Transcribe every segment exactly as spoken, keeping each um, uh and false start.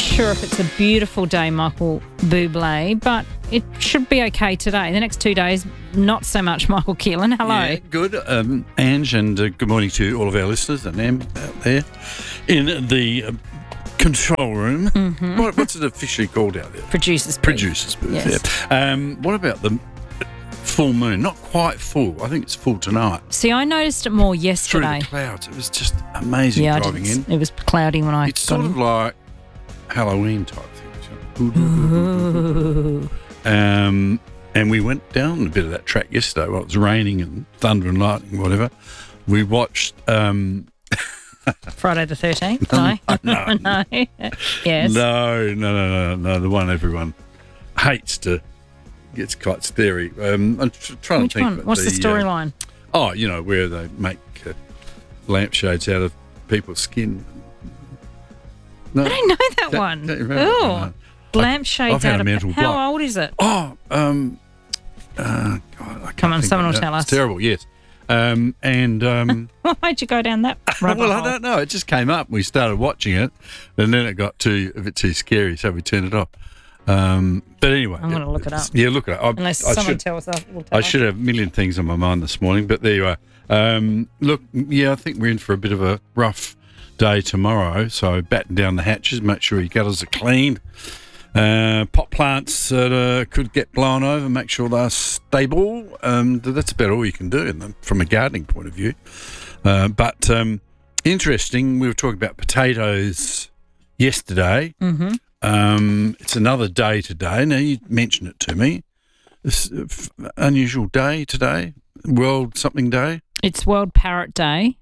sure if it's a beautiful day, Michael Bublé, but it should be okay today. The next two days, not so much, Michael Keelan. Hello. Yeah, good. Um, Ange, and uh, good morning to all of our listeners and Am out there in the uh, control room. Mm-hmm. What, what's it officially called out there? Producers booth. Producers booth. Yes. Yeah. Um, what about the full moon? Not quite full. I think it's full tonight. See, I noticed it more Through yesterday. the clouds. It was just amazing yeah, I driving didn't- in. It was cloudy when I It's got sort in. of like Halloween type things. Ooh. Um, and we went down a bit of that track yesterday while it was raining and thunder and lightning, whatever. We watched. Um, Friday the thirteenth? No. no. no. Yes. No, no, no, no, no. The one everyone hates to gets quite scary. Um, I'm tr- trying Which to think. one? but What's the, uh, storyline? oh, you know, where they make uh, lampshades out of people's skin. No. I don't know that Don't- one. don't you remember? Ooh. No. Lampshades I've had out a of... mental How block. old is it? Oh, um, uh, God, I can't Come on, think someone right will now. tell It's us. terrible, yes. Um, and um, Why'd you go down that rabbit well, I hole? don't know. It just came up. We started watching it, and then it got too a bit too scary, so we turned it off. Um, but anyway, I'm gonna look it up. Yeah, look it up. I, Unless I someone should, tells us. We'll tell I us. should have a million things on my mind this morning, but there you are. Um, look, yeah, I think we're in for a bit of a rough day tomorrow, so batten down the hatches, make sure your gutters are clean. Uh, pot plants that uh, could get blown over, make sure they're stable. Um, that's about all you can do in them from a gardening point of view. Uh, but um, interesting, we were talking about potatoes yesterday. Mm-hmm. Um, it's another day today. Now, you mentioned it to me. This uh, f- unusual day today, World something day. It's World Parrot Day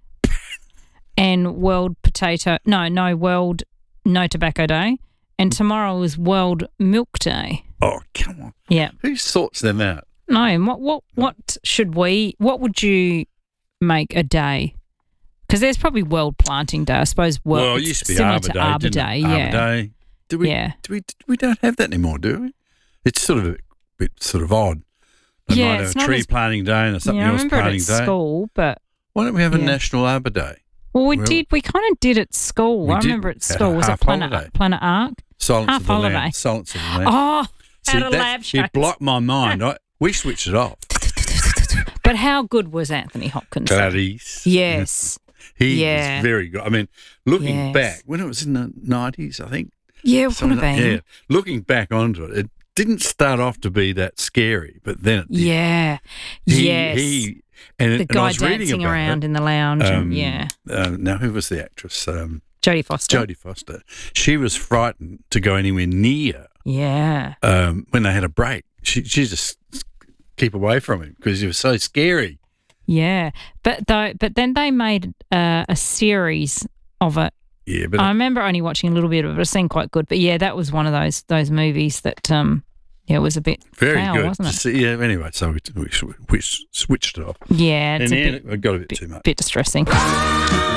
and World Potato... No, no, World No Tobacco Day. And tomorrow is World Milk Day. Oh, come on. Yeah. Who sorts them out? No, and what, what, what should we... What would you make a day? Because there's probably World Planting Day. I suppose World, well, it it's used to be similar Arbor to Day, Arbor didn't Day. it? Yeah. Arbor Day. Do we, Yeah. do we, we don't have that anymore, do we? It's sort of a bit sort of odd. They Yeah, might have it's a not tree as- planting day and something yeah, I else remember it planting at day. school, but... Why don't we have a Yeah. National Arbor Day? Well, we Well, did. We kind of did at school. we I did remember at at school. Was it half Planet, holiday. Planet Arc? Silence Half of the holiday. Land. Silence of the Land. Oh, See, out of that- lab it shows. blocked my mind. I, we switched it off. But how good was Anthony Hopkins? Gladys. Yes. He Yeah. was very good. I mean, looking Yes. back, when it was in the nineties, I think. Yeah, it would some have of that- been. Yeah. Looking back onto it, it didn't start off to be that scary, but then it did. Yeah. He, yes. He, and, the and I guy was reading dancing about around it. in the lounge. Um, and, yeah. Uh, now, who was the actress? Um, Jodie Foster. Jodie Foster. She was frightened to go anywhere near Yeah. um, when they had a break. She, she just keep away from him because he was so scary. Yeah. But though, but then they made uh, a series of it. Yeah, but I remember only watching a little bit of it. It seemed quite good. But yeah, that was one of those those movies that um yeah was a bit very foul, good. wasn't it? Just- yeah. Anyway, so we, we, we switched it off. Yeah, it's and a then bit, it got a bit, bit, too much. bit distressing.